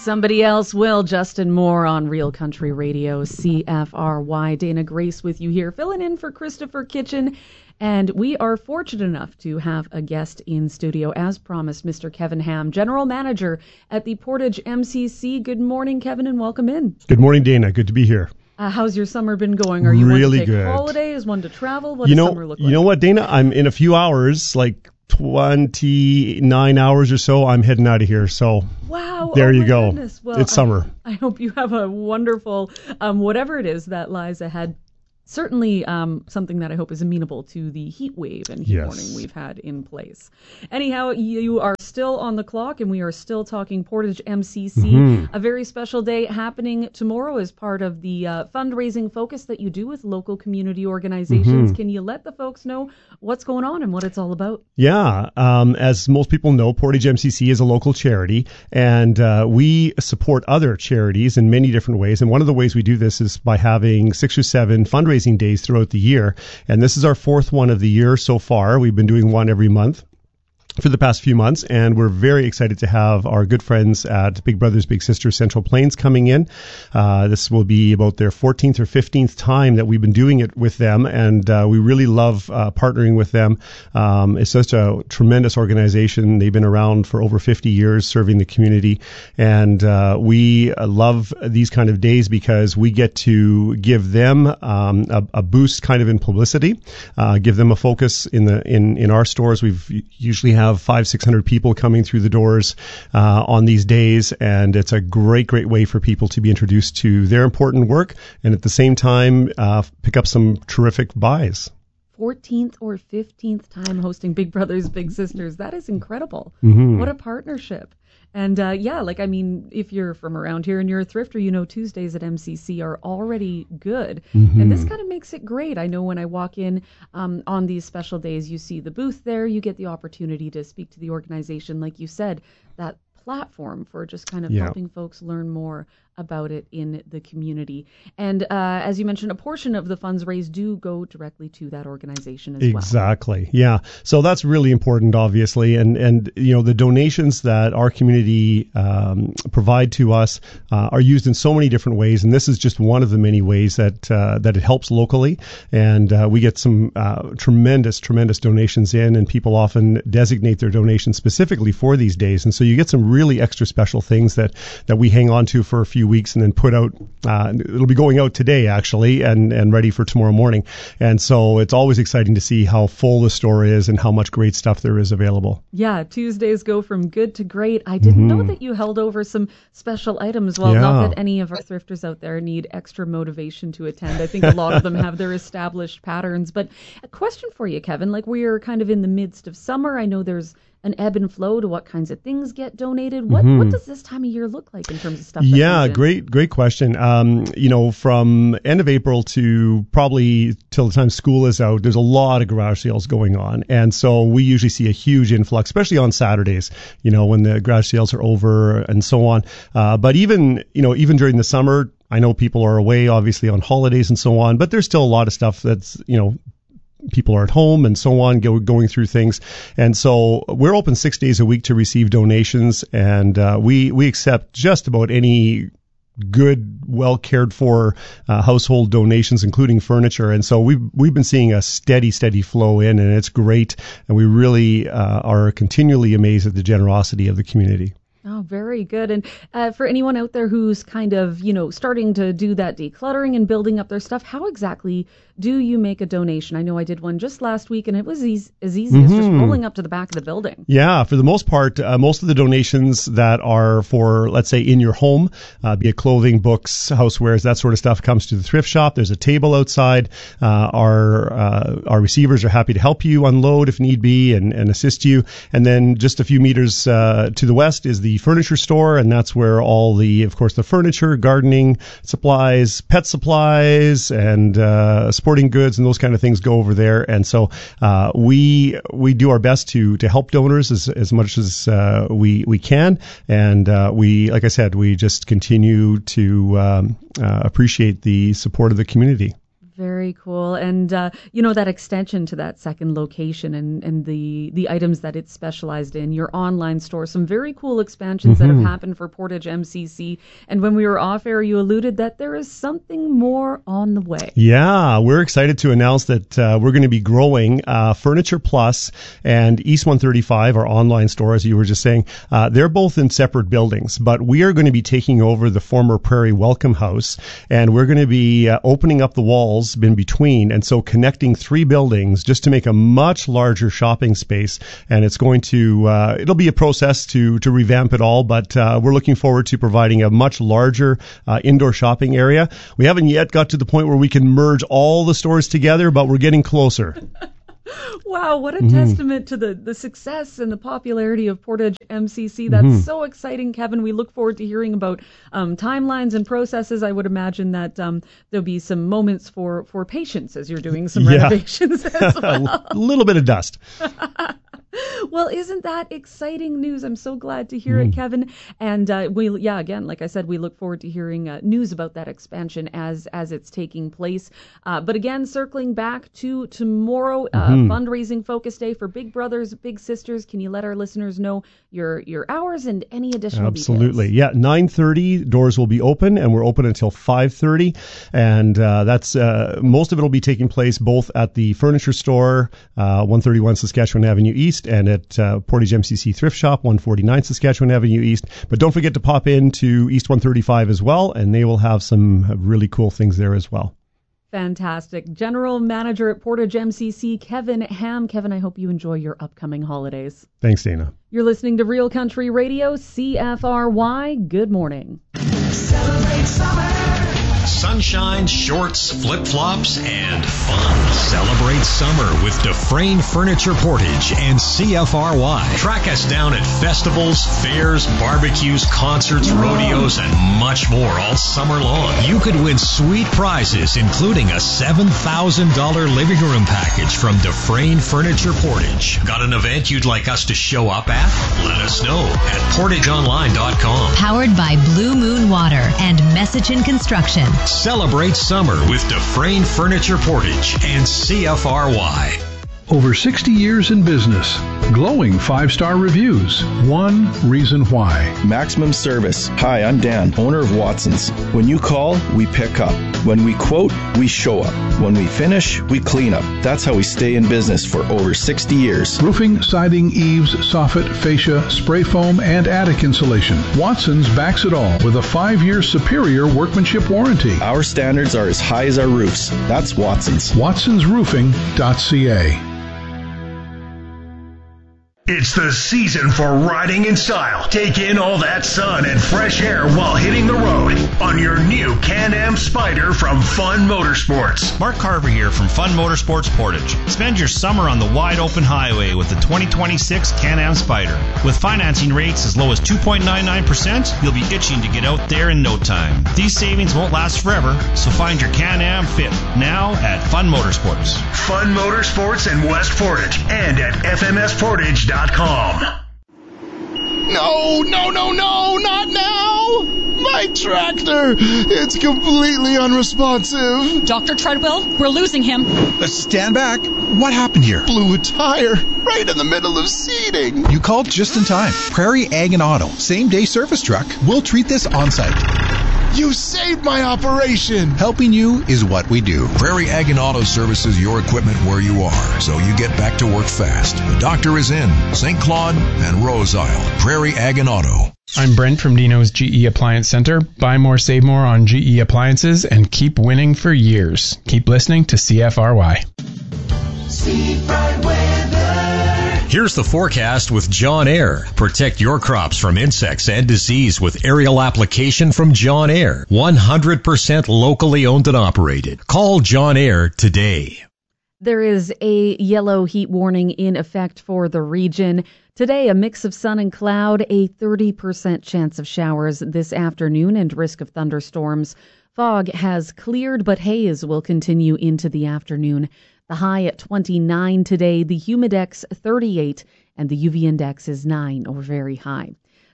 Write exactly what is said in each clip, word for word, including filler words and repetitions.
Somebody else will. Justin Moore on Real Country Radio, C F R Y. Dana Grace with you here, filling in for Christopher Kitchen. And we are fortunate enough to have a guest in studio, as promised, Mister Kevin Ham, General Manager at the Portage M C C. Good morning, Kevin, and welcome in. Good morning, Dana. Good to be here. Uh, how's your summer been going? Are you really one to take good. holidays, one to travel? What you does know, summer look you like? know what, Dana? I'm in a few hours, like twenty-nine hours or so, I'm heading out of here. So wow, there oh you my go. Goodness. Well, it's summer. I, I hope you have a wonderful, um, whatever it is that lies ahead. Certainly um, something that I hope is amenable to the heat wave and heat yes. warning we've had in place. Anyhow, you are still on the clock, and we are still talking Portage M C C. Mm-hmm. A very special day happening tomorrow as part of the uh, fundraising focus that you do with local community organizations. Mm-hmm. Can you let the folks know what's going on and what it's all about? Yeah. Um, as most people know, Portage M C C is a local charity, and uh, we support other charities in many different ways. And one of the ways we do this is by having six or seven fundraising days throughout the year. And this is our fourth one of the year so far. We've been doing one every month for the past few months, and we're very excited to have our good friends at Big Brothers Big Sisters Central Plains coming in. Uh, this will be about their fourteenth or fifteenth time that we've been doing it with them, and uh, we really love uh, partnering with them. Um, it's such a tremendous organization. They've been around for over fifty years serving the community, and uh, we love these kind of days because we get to give them um, a, a boost kind of in publicity, uh, give them a focus in the in, in our stores. We've usually have have five, six hundred people coming through the doors uh, on these days, and it's a great, great way for people to be introduced to their important work, and at the same time uh, pick up some terrific buys. fourteenth or fifteenth time hosting Big Brothers Big Sisters. That is incredible. Mm-hmm. What a partnership. And uh, yeah, like, I mean, if you're from around here and you're a thrifter, you know Tuesdays at M C C are already good. Mm-hmm. And this kind of makes it great. I know when I walk in um, on these special days, you see the booth there, you get the opportunity to speak to the organization. Like you said, that platform for just kind of yeah. helping folks learn more about it in the community. And uh, as you mentioned, a portion of the funds raised do go directly to that organization as exactly. well. Exactly. Yeah. So that's really important, obviously. And, and you know, the donations that our community um, provide to us uh, are used in so many different ways. And this is just one of the many ways that uh, that it helps locally. And uh, we get some uh, tremendous, tremendous donations in, and people often designate their donations specifically for these days. And so you get some really extra special things that, that we hang on to for a few weeks and then put out. Uh, it'll be going out today, actually, and, and ready for tomorrow morning. And so it's always exciting to see how full the store is and how much great stuff there is available. Yeah, Tuesdays go from good to great. I didn't mm-hmm. know that you held over some special items. Well, yeah. Not that any of our thrifters out there need extra motivation to attend. I think a lot of them have their established patterns. But a question for you, Kevin. Like, we're kind of in the midst of summer. I know there's an ebb and flow to what kinds of things get donated. What mm-hmm. what does this time of year look like in terms of stuff? Yeah, great great question. Um, you know, from end of April to probably till the time school is out, there's a lot of garage sales going on, and so we usually see a huge influx, especially on Saturdays. You know, when the garage sales are over and so on. Uh, but even you know even during the summer, I know people are away, obviously on holidays and so on. But there's still a lot of stuff that's you know. people are at home and so on, go, going through things. And so we're open six days a week to receive donations, and uh, we, we accept just about any good, well cared for uh, household donations, including furniture. And so we've, we've been seeing a steady, steady flow in, and it's great. And we really uh, are continually amazed at the generosity of the community. Oh, very good. And uh, for anyone out there who's kind of, you know, starting to do that decluttering and building up their stuff, how exactly do you make a donation? I know I did one just last week, and it was easy, as easy mm-hmm. as just rolling up to the back of the building. Yeah, for the most part, uh, most of the donations that are for, let's say, in your home, uh, be it clothing, books, housewares, that sort of stuff, comes to the thrift shop. There's a table outside. Uh, our uh, our receivers are happy to help you unload if need be and, and assist you. And then just a few meters uh, to the west is the furniture store, and that's where all the, of course, the furniture, gardening supplies, pet supplies, and uh, sporting goods and those kind of things go over there. And so uh, we we do our best to to help donors as as much as uh, we we can. And uh, we, like I said, we just continue to um, uh, appreciate the support of the community. Very cool. And, uh, you know, that extension to that second location and, and the, the items that it's specialized in, your online store, some very cool expansions mm-hmm. that have happened for Portage M C C. And when we were off air, you alluded that there is something more on the way. Yeah, we're excited to announce that uh, we're going to be growing uh, Furniture Plus and East one thirty-five, our online store, as you were just saying. Uh, they're both in separate buildings, but we are going to be taking over the former Prairie Welcome House, and we're going to be uh, opening up the walls in between, and so connecting three buildings just to make a much larger shopping space. And it's going to uh, it'll be a process to to revamp it all, but uh, we're looking forward to providing a much larger uh, indoor shopping area. We haven't yet got to the point where we can merge all the stores together, but we're getting closer. Wow, what a mm-hmm. testament to the, the success and the popularity of Portage M C C. That's mm-hmm. so exciting, Kevin. We look forward to hearing about um, timelines and processes. I would imagine that um, there'll be some moments for, for patience as you're doing some yeah. renovations as well. A little bit of dust. Well, isn't that exciting news? I'm so glad to hear mm. it, Kevin. And uh, we, yeah, again, like I said, we look forward to hearing uh, news about that expansion as as it's taking place. Uh, but again, circling back to tomorrow, uh, mm-hmm. fundraising focus day for Big Brothers, Big Sisters. Can you let our listeners know your your hours and any additional Absolutely. details? Yeah, nine thirty doors will be open, and we're open until five thirty. And uh, that's uh, most of it will be taking place both at the furniture store, uh, one thirty-one Saskatchewan Avenue East, and at uh, Portage M C C Thrift Shop, one forty-nine Saskatchewan Avenue East. But don't forget to pop into East one thirty-five as well, and they will have some really cool things there as well. Fantastic. General Manager at Portage M C C, Kevin Ham. Kevin, I hope you enjoy your upcoming holidays. Thanks, Dana. You're listening to Real Country Radio, C F R Y. Good morning. Celebrate summer. Sunshine, shorts, flip-flops, and fun. Celebrate summer with Dufresne Furniture Portage and C F R Y. Track us down at festivals, fairs, barbecues, concerts, rodeos, and much more all summer long. You could win sweet prizes, including a seven thousand dollars living room package from Dufresne Furniture Portage. Got an event you'd like us to show up at? Let us know at portage online dot com. Powered by Blue Moon Water and Messichin Construction. Celebrate summer with Dufresne Furniture Portage and C F R Y. Over sixty years in business, glowing five-star reviews. One reason why. Maximum service. Hi, I'm Dan, owner of Watson's. When you call, we pick up. When we quote, we show up. When we finish, we clean up. That's how we stay in business for over sixty years. Roofing, siding, eaves, soffit, fascia, spray foam, and attic insulation. Watson's backs it all with a five-year superior workmanship warranty. Our standards are as high as our roofs. That's Watson's. watsons roofing dot c a. It's the season for riding in style. Take in all that sun and fresh air while hitting the road on your new Can-Am Spyder from Fun Motorsports. Mark Carver here from Fun Motorsports Portage. Spend your summer on the wide open highway with the twenty twenty-six Can-Am Spyder. With financing rates as low as two point nine nine percent, you'll be itching to get out there in no time. These savings won't last forever, so find your Can-Am fit now at Fun Motorsports. Fun Motorsports in West Portage and at f m s portage dot com. No, no, no, no, not now! My tractor! It's completely unresponsive. Doctor Treadwell, we're losing him. Uh, stand back. What happened here? Blew a tire right in the middle of seeding. You called just in time. Prairie Ag and Auto. Same day service truck. We'll treat this on site. You saved my operation! Helping you is what we do. Prairie Ag and Auto services your equipment where you are, so you get back to work fast. The doctor is in Saint Claude and Rose Isle. Prairie Ag and Auto. I'm Brent from Dino's G E Appliance Center. Buy more, save more on G E appliances and keep winning for years. Keep listening to C F R Y. Seafront weather. Here's the forecast with John Air. Protect your crops from insects and disease with aerial application from John Air. one hundred percent locally owned and operated. Call John Air today. There is a yellow heat warning in effect for the region. Today, a mix of sun and cloud, a thirty percent chance of showers this afternoon and risk of thunderstorms. Fog has cleared, but haze will continue into the afternoon. The high at twenty-nine today, the humidex thirty-eight, and the U V index is nine or very high.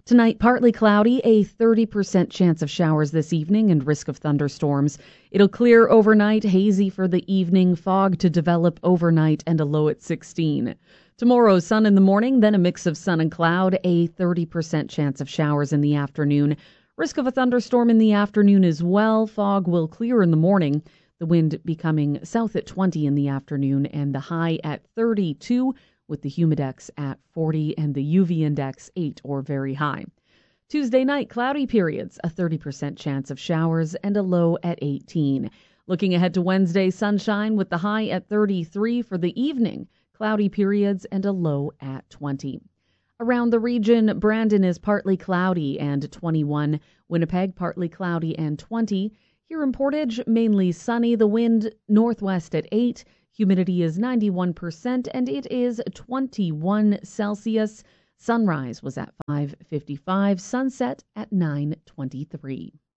Tonight, partly cloudy, a thirty percent chance of showers this evening and risk of thunderstorms. It'll clear overnight, hazy for the evening, fog to develop overnight, and a low at sixteen. Tomorrow, sun in the morning, then a mix of sun and cloud, a thirty percent chance of showers in the afternoon. Risk of a thunderstorm in the afternoon as well. Fog will clear in the morning, the wind becoming south at twenty in the afternoon, and the high at thirty-two, with the humidex at forty and the U V index eight or very high. Tuesday night, cloudy periods, a thirty percent chance of showers, and a low at eighteen. Looking ahead to Wednesday, sunshine with the high at thirty-three for the evening, cloudy periods, and a low at twenty. Around the region, Brandon is partly cloudy and twenty-one. Winnipeg, partly cloudy and twenty. Here in Portage, mainly sunny. The wind northwest at eight. Humidity is ninety-one percent and it is twenty-one Celsius. Sunrise was at five fifty-five, sunset at nine twenty-three.